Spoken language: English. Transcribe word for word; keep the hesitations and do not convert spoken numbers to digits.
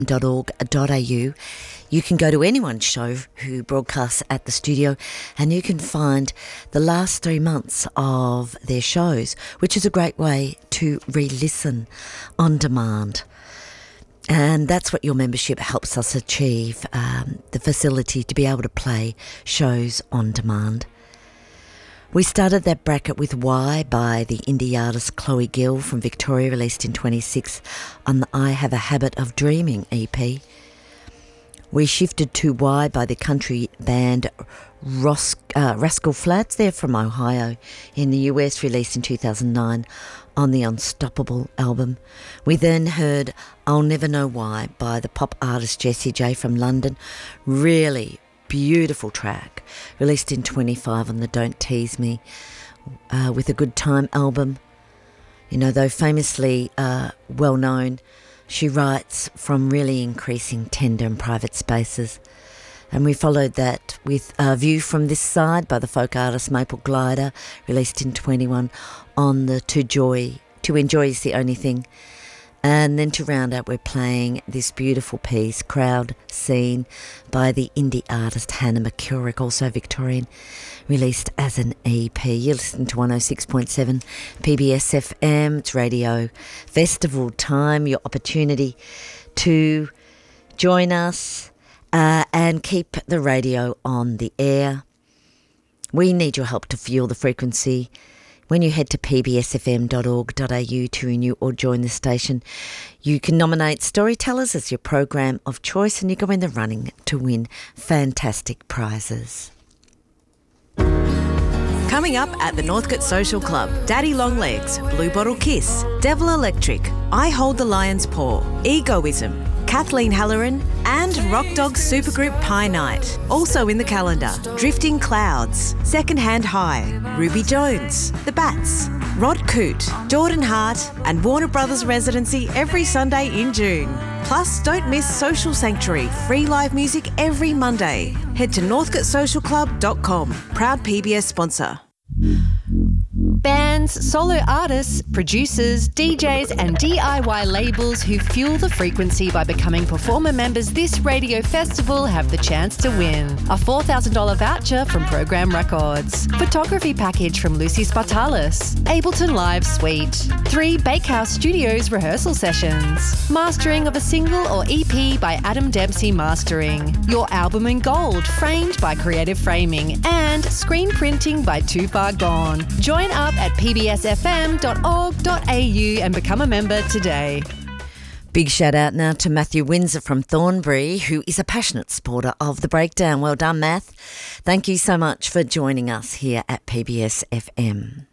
dot org dot a u. You can go to anyone's show who broadcasts at the studio and you can find the last three months of their shows, which is a great way to re-listen on demand. And that's what your membership helps us achieve, um, the facility to be able to play shows on demand. We started that bracket with Why by the indie artist Chloe Gill from Victoria, released in twenty-six on the I Have a Habit of Dreaming E P. We shifted to Why by the country band Ros- uh, Rascal Flatts. They're from Ohio in the U S, released in two thousand nine on the Unstoppable album. We then heard I'll Never Know Why by the pop artist Jessie J from London. Really beautiful track, released in twenty-five on the Don't Tease Me uh, with a Good Time album. You know, though famously uh, well known, she writes from really increasing tender and private spaces. And we followed that with a View from This Side by the folk artist Maple Glider, released in twenty-one on the To Joy, To Enjoy Is the Only Thing. And then to round out, we're playing this beautiful piece, Crowd Scene, by the indie artist Hannah McCurrick, also Victorian, released as an E P. You're listening to one oh six point seven P B S F M. It's Radio Festival time, your opportunity to join us uh, and keep the radio on the air. We need your help to fuel the frequency. When you head to p b s f m dot org dot a u to renew or join the station, you can nominate Storytellers as your program of choice and you go in the running to win fantastic prizes. Coming up at the Northcote Social Club, Daddy Longlegs, Blue Bottle Kiss, Devil Electric, I Hold the Lion's Paw, Egoism, Kathleen Halloran and Rock Dog Supergroup Pie Night. Also in the calendar, Drifting Clouds, Secondhand High, Ruby Jones, The Bats, Rod Coote, Jordan Hart and Warner Brothers Residency every Sunday in June. Plus, don't miss Social Sanctuary, free live music every Monday. Head to northcote social club dot com, proud P B S sponsor. Bands, solo artists, producers, D Js and D I Y labels who fuel the frequency by becoming performer members this radio festival have the chance to win a four thousand dollars voucher from Program Records, photography package from Lucy Spartalis, Ableton Live Suite, three Bakehouse Studios rehearsal sessions, mastering of a single or E P by Adam Dempsey Mastering, your album in gold framed by Creative Framing, and screen printing by Too Far Gone. Join up at p b s f m dot org dot a u and become a member today. Big shout out now to Matthew Windsor from Thornbury, who is a passionate supporter of The Breakdown. Well done, Matt. Thank you so much for joining us here at P B S F M.